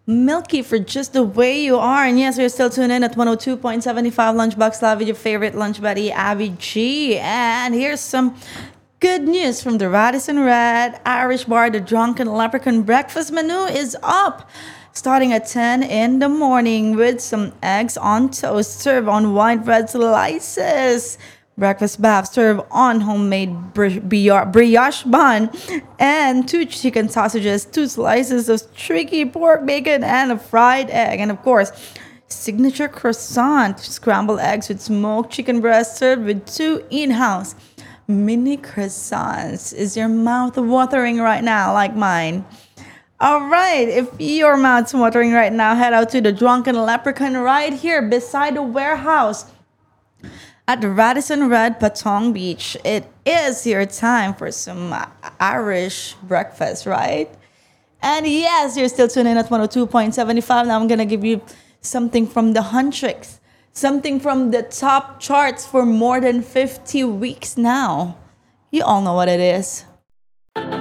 milky for just the way you are. And yes, you're still tuned in at 102.75 Lunchbox Live with your favorite lunch buddy, Abby G. And here's some good news from the Radisson Red Irish Bar. The Drunken Leprechaun breakfast menu is up, starting at 10 in the morning with some eggs on toast served on white bread slices. Breakfast bath served on homemade brioche bun and two chicken sausages, two slices of streaky pork bacon, and a fried egg. And of course, signature croissant, scrambled eggs with smoked chicken breast served with two in-house mini croissants. Is your mouth watering right now like mine? All right, if your mouth's watering right now, head out to the Drunken Leprechaun right here beside the warehouse at the Radisson Red Patong Beach. It is your time for some Irish breakfast, right? And yes, you're still tuning in at 102.75. Now I'm going to give you something from the Huntrix, something from the top charts for more than 50 weeks now. You all know what it is.